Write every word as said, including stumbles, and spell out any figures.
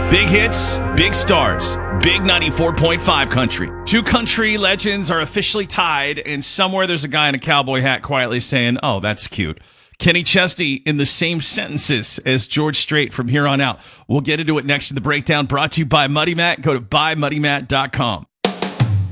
Big hits, big stars, big ninety-four point five country. Two country legends are officially tied, and somewhere there's a guy in a cowboy hat quietly saying, oh, that's cute. Kenny Chesney in the same sentences as George Strait from here on out. We'll get into it next in the breakdown, brought to you by Muddy Matt. Go to buy muddy matt dot com.